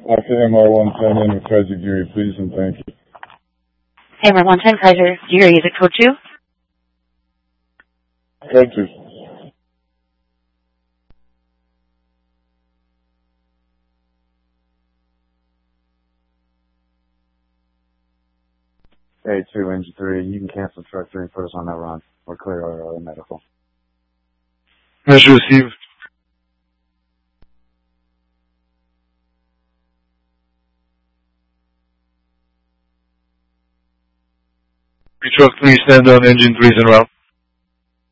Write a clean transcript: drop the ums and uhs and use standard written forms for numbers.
FMR 110 in with Kaiser Geary, please, and thank you. AMR 110, Kaiser Geary, is it code 2? Code 2. A2, engine 3, you can cancel truck 3 and put us on that run. We're clear our medical. Measure received. Truck 3, stand on, engine 3 is en route.